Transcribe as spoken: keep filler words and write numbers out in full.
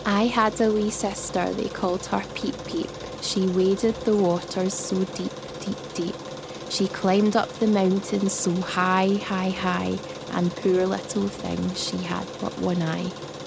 I had a wee sister, they called her Peep Peep. She waded the waters so deep, deep, deep. She climbed up the mountains so high, high, high, and poor little thing, she had but one eye.